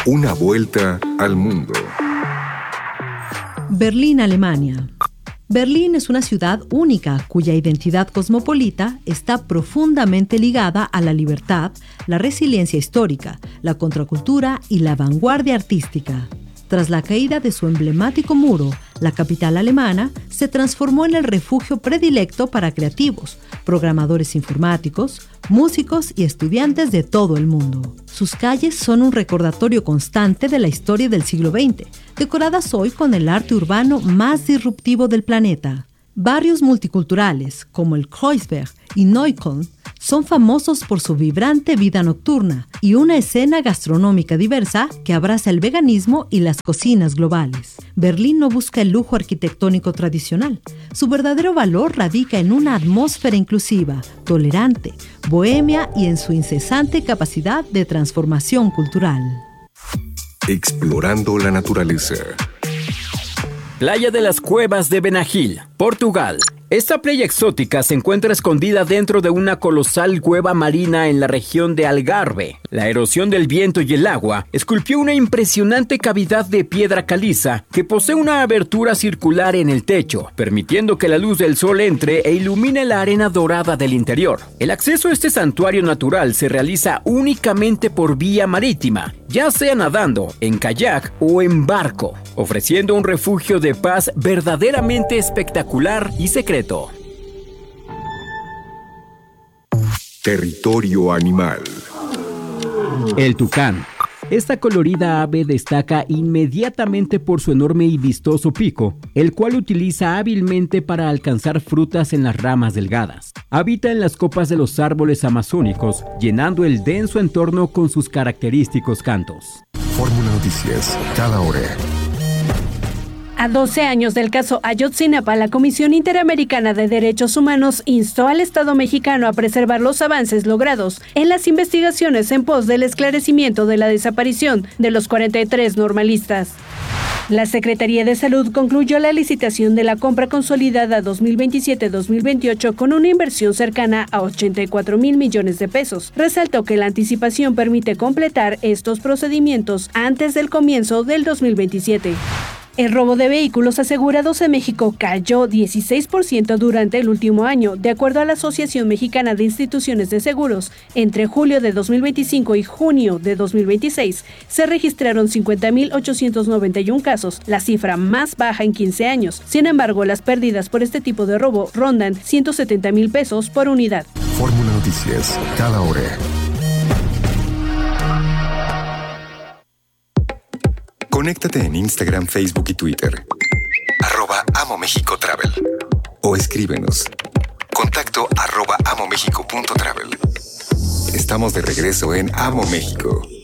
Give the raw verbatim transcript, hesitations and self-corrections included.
Una vuelta al mundo. Berlín, Alemania. Berlín es una ciudad única cuya identidad cosmopolita está profundamente ligada a la libertad, la resiliencia histórica, la contracultura y la vanguardia artística. Tras la caída de su emblemático muro, la capital alemana se transformó en el refugio predilecto para creativos, programadores informáticos, músicos y estudiantes de todo el mundo. Sus calles son un recordatorio constante de la historia del siglo veinte, decoradas hoy con el arte urbano más disruptivo del planeta. Barrios multiculturales, como el Kreuzberg y Neukölln, son famosos por su vibrante vida nocturna y una escena gastronómica diversa que abraza el veganismo y las cocinas globales. Berlín no busca el lujo arquitectónico tradicional. Su verdadero valor radica en una atmósfera inclusiva, tolerante, bohemia y en su incesante capacidad de transformación cultural. Explorando la naturaleza. Playa de las Cuevas de Benagil, Portugal. Esta playa exótica se encuentra escondida dentro de una colosal cueva marina en la región de Algarve. La erosión del viento y el agua esculpió una impresionante cavidad de piedra caliza que posee una abertura circular en el techo, permitiendo que la luz del sol entre e ilumine la arena dorada del interior. El acceso a este santuario natural se realiza únicamente por vía marítima, ya sea nadando, en kayak o en barco, ofreciendo un refugio de paz verdaderamente espectacular y secreto. Territorio animal. El tucán. Esta colorida ave destaca inmediatamente por su enorme y vistoso pico, el cual utiliza hábilmente para alcanzar frutas en las ramas delgadas. Habita en las copas de los árboles amazónicos, llenando el denso entorno con sus característicos cantos. Fórmula Noticias, cada hora. A doce años del caso Ayotzinapa, la Comisión Interamericana de Derechos Humanos instó al Estado mexicano a preservar los avances logrados en las investigaciones en pos del esclarecimiento de la desaparición de los cuarenta y tres normalistas. La Secretaría de Salud concluyó la licitación de la compra consolidada dos mil veintisiete dos mil veintiocho con una inversión cercana a ochenta y cuatro mil millones de pesos. Resaltó que la anticipación permite completar estos procedimientos antes del comienzo del dos mil veintisiete. El robo de vehículos asegurados en México cayó dieciséis por ciento durante el último año, de acuerdo a la Asociación Mexicana de Instituciones de Seguros. Entre julio de dos mil veinticinco y junio de dos mil veintiséis se registraron cincuenta mil ochocientos noventa y uno casos, la cifra más baja en quince años. Sin embargo, las pérdidas por este tipo de robo rondan ciento setenta mil pesos por unidad. Fórmula Noticias, cada hora. Conéctate en Instagram, Facebook y Twitter. Arroba Amo México Travel. O escríbenos. Contacto arroba amomexico punto travel. Estamos de regreso en Amo México.